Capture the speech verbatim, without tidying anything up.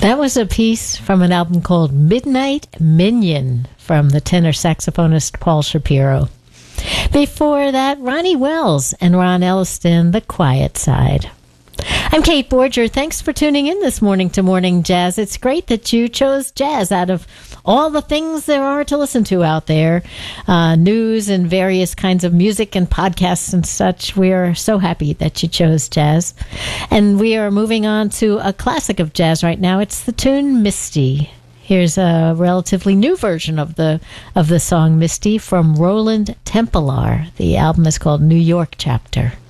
That was a piece from an album called Midnight Minion from the tenor saxophonist Paul Shapiro. Before that, Ronnie Wells and Ron Elliston, The Quiet Side. I'm Kate Borger. Thanks for tuning in this morning to Morning Jazz. It's great that you chose jazz out of all the things there are to listen to out there. Uh, news and various kinds of music and podcasts and such. We are so happy that you chose jazz. And we are moving on to a classic of jazz right now. It's the tune Misty. Here's a relatively new version of the of the song Misty from Roland Tempelar. The album is called New York Chapter.